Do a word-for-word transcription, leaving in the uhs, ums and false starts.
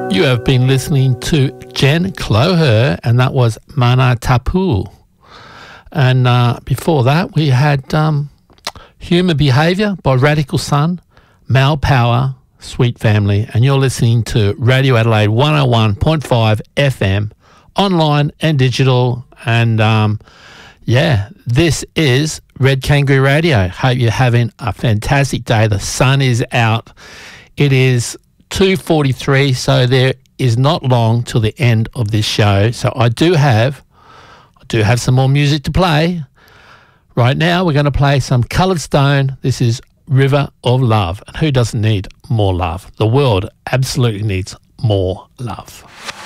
You have been listening to Jen Cloher, and that was Mana Tapu. And uh, before that, we had um, Human Behaviour by Radical Sun, Mal Power, Sweet Family, and you're listening to Radio Adelaide one oh one point five F M, online and digital. And um, yeah, this is Red Kangaroo Radio. Hope you're having a fantastic day. The sun is out. It is two forty-three, so there is not long till the end of this show. So I do have, I do have some more music to play. Right now, we're going to play some Coloured Stone. This is River of Love. And who doesn't need more love? The world absolutely needs more love.